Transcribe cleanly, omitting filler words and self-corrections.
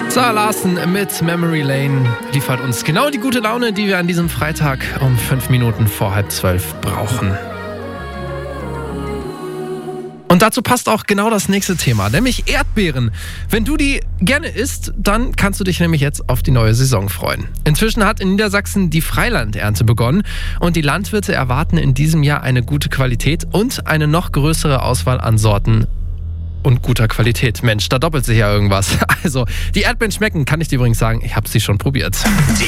Sarah Larsen mit Memory Lane liefert uns genau die gute Laune, die wir an diesem Freitag um 5 Minuten vor 11:30 brauchen. Und dazu passt auch genau das nächste Thema, nämlich Erdbeeren. Wenn du die gerne isst, dann kannst du dich nämlich jetzt auf die neue Saison freuen. Inzwischen hat in Niedersachsen die Freilandernte begonnen und die Landwirte erwarten in diesem Jahr eine gute Qualität und eine noch größere Auswahl an Sorten und guter Qualität. Mensch, da doppelt sich ja irgendwas. Also, die Erdbeeren schmecken, kann ich dir übrigens sagen, ich habe sie schon probiert.